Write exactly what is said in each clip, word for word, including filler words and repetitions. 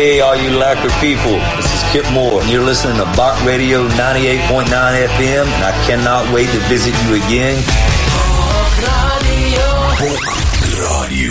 Hey, all you lacquer people, this is Kip Moore, and you're listening to Bach Radio ninety-eight point nine F M, and I cannot wait to visit you again. Bach Radio. Bach Radio.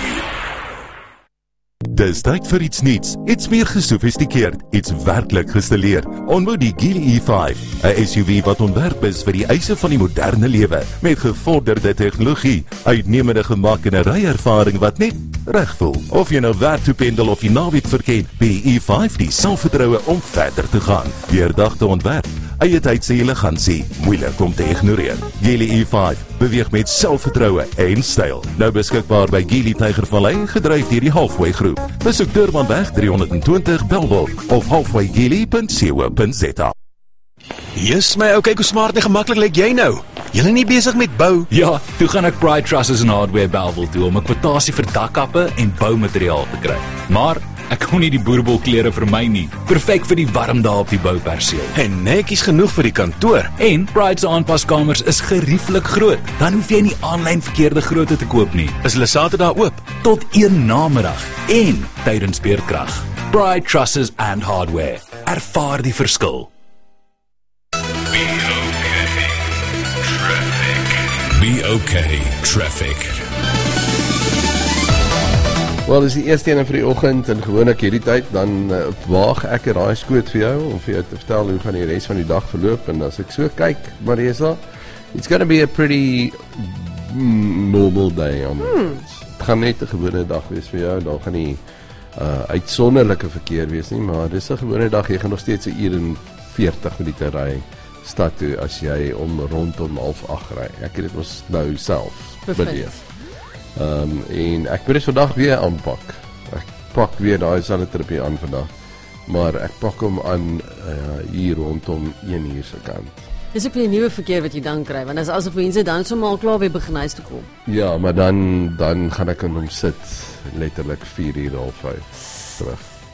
Dis tyd vir iets nuuts, iets meer gesofistikeerd, iets werklik gestileer. Ontmoet die Geely E vyf, 'n S U V wat ontwerp is vir die eise van die moderne lewe, met gevorderde tegnologie, uitnemende gemak en 'n ryervaring wat net reg voel. Of jy nou werk toe pendel of die naweek verken, bied die E vyf die selfvertroue om verder te gaan. Deurdagte ontwerp, eie tyd se elegansie, moeilik om te ignoreer. Geely E vyf beweeg met selfvertroue en styl. Nou beskikbaar by Geely Tygervallei, gedryf deur die Halfway Groep. Besoek Durbanweg drie honderd twintig Bellville of halfway geely punt co punt za. Yes, my ou, kyk hoe smart en gemaklik lyk jy nou. Julle nie besig met bou? Ja, toe gaan ek Pride Trusses en Hardware Bellville toe om 'n kwotasie vir dakkappe en boumateriaal te kry. Maar ek kon nie die boerebolklere vir my nie. Perfek vir die warm dae op die bouperseel. En netjies genoeg vir die kantoor. En Pride se aanpaskamers is gerieflik groot. Dan hoef jy nie aanlyn verkeerde grootte te koop nie. Is hulle Saterdag oop? Tot een namiddag en tydens beerdkrag. Pride Trusses and Hardware. Ervaar die verskil. Be okay, traffic. Wel, dis die eerste ene vir die oggend en gewoonlik hierdie tyd, dan uh, waag ek 'n raaiskoot vir jou, om vir jou te vertel hoe gaan die res van die dag verloop, en as ek so kyk, Marisa, it's gonna be a pretty mm, normal day. Um, hmm. Het gaan net 'n gewone dag wees vir jou, dan gaan nie uh, uitsonderlike verkeer wees nie, maar dis 'n gewone dag, jy gaan nog steeds 'n uur en veertig minute ry stad toe, as jy om rondom half agt ry. Ek het dit ons nou self beleef. Um, en ek moet dit vandag weer aanpak. Ek pak weer daai selfde tripie aan vandag, maar ek pak hom aan uh, hier rondom een uur se kant. Dis ook weer 'n nuwe verkeer wat jy dan kry, want as asof mense dan sommer al klaar weer begin huis toe kom. Ja, maar dan dan gaan ek in hom sit letterlik vier uur half vyf terug.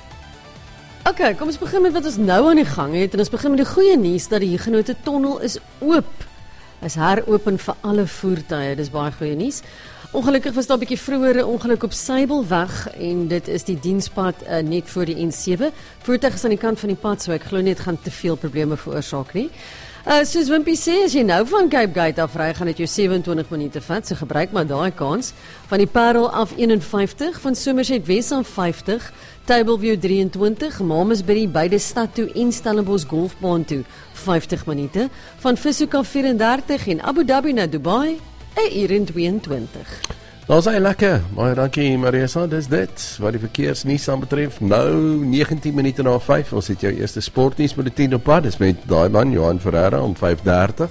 Okay, kom ons begin met wat ons nou aan die gang het, en ons begin met die goeie nuus dat die Huguenot Tunnel is oop. Is heropen vir alle voertuie, dis baie goeie nuus. Ongelukkig was daar 'n bietjie vroeër 'n ongeluk op Seibelweg, en dit is die dienspad uh, net voor die N sewe. Voertuig is aan die kant van die pad, so ek glo net gaan te veel probleme veroorsaak nie. Uh, soos Wimpie sê, as jy nou van Cape Gate af ry, gaan dit jou sewe en twintig minute vat, so gebruik maar daai kans. Van die Parel af een en vyftig, van Somerset Wes af vyftig, Tableview drie en twintig, Mamasbury beide stad toe en Stellenbosch golfbaan toe vyftig minute, van Vishoek af vyf en dertig en Abu Dhabi na Dubai een uur en twee en twintig. Nou is hy lekker, baie dankie Marisa, dis dit, wat die verkeersnuus aan betref. Nou negentien minute na vyf, ons het jou eerste sportnuus met die tien op pad, dis met daai man, Johan Ferreira, om vyf dertig,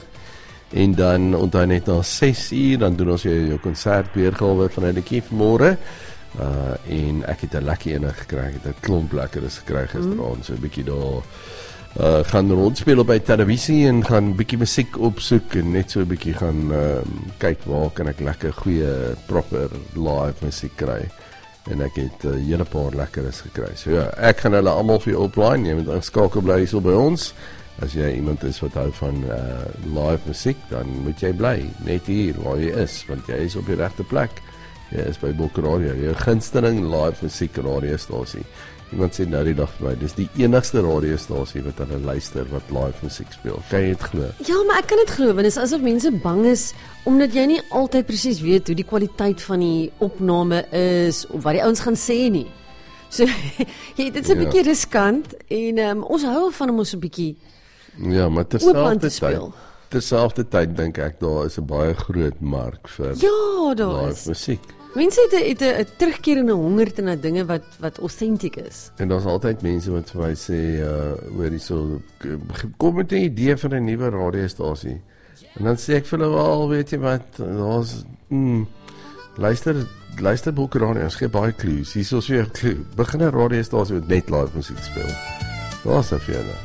en dan onthou net na ses uur, dan doen ons jou, jou concert weergawe van die Kief môre, uh, en ek het 'n lekker ene gekry, ek het 'n klomp lekkeres gekry gisteraan, mm. so 'n bietjie daar, Uh, gaan rondspeel op by televisie en gaan bietjie musiek opsoek en net so 'n bietjie gaan uh, kyk waar kan ek lekker goeie proper live musiek kry, en ek het 'n uh, hele paar lekkeres gekry. So ja, ek gaan hulle almal vir jou opline, jy moet inskakel bly hier so by ons. As jy iemand is wat hou van uh, live musiek, dan moet jy bly net hier waar jy is, want jy is op die regte plek. Jy is by Bok Radio, jou gunsteling live musiek radiostasie. Iemand sê nou die dag vir my, dis die enigste radiostasie wat hulle luister wat live musiek speel. Kan jy dit glo? Ja, maar ek kan dit glo, want dit is asof mense bang is, omdat jy nie altyd presies weet hoe die kwaliteit van die opname is, of wat die ouens gaan sê nie. So, jy, dit is 'n ja. bietjie riskant, en um, ons hou van om ons 'n bietjie ja, maar terselfdertyd, terselfdertyd dink ek, daar is 'n baie groot mark vir ja, daar live is. musiek. Mense het 'n terugkerende honger te na dinge wat wat autentiek is. En daar's altyd mense wat vir my sê, uh, hoor hierso, kom met 'n idee vir 'n nuwe radiostasie. En dan sê ek vir hulle wel, weet jy wat, daar's mm, luister, luister Bok Radio, ons gee baie clues. Hier is weer 'n clue. Begin 'n radiostasie wat net live musiek speel. Daar's dit vir julle.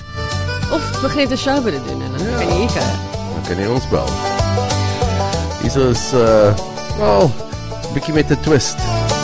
Of begin net 'n show by te doen en dan ja. kan jy hier. Dan kan jy ons bel. Hier is uh, wel, bietjie met 'n twist.